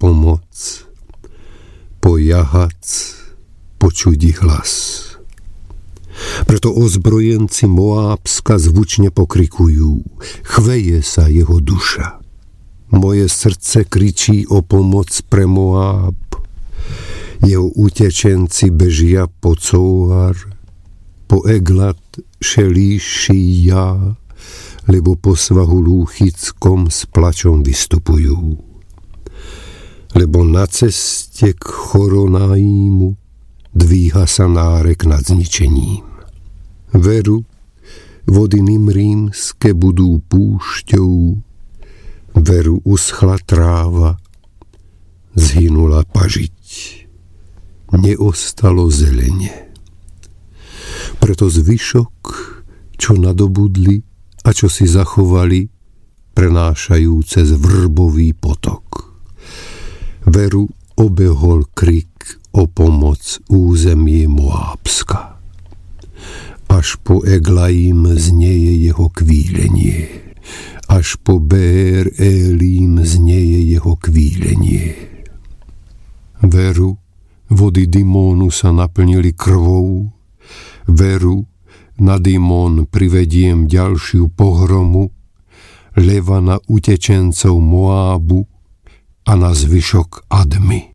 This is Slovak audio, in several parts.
pomoc, po jahac počuť ich hlas. Preto ozbrojenci Moábska zvučne pokrikujú, chveje sa jeho duša. Moje srdce kričí o pomoc pre Moáb. Jeho utečenci bežia po Cóar, po Eglat Šelíšia, lebo po svahu Lúchickom s plačom vystupujú. Lebo na ceste k Choronaímu dvíha sa nárek nad zničením. Veru, vody Nimrínske budú púšťou, veru uschla tráva, zhynula pažiť, neostalo zelene. Preto zvyšok, čo nadobudli a čo si zachovali, prenášajú cez vrbový potok. Veru obehol krik o pomoc územie Moábska. Až po Eglaim znieje jeho kvílenie, až po Bér Élím znieje jeho kvílenie. Veru, vody Dimónu sa naplnili krvou, veru, na Dimón privediem ďalšiu pohromu, leva na utečencov Moábu a na zvyšok Admy.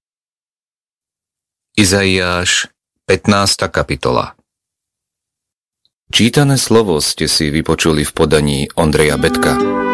Izaiáš, 15. kapitola. Čítané slovo ste si vypočuli v podaní Ondreja Betka.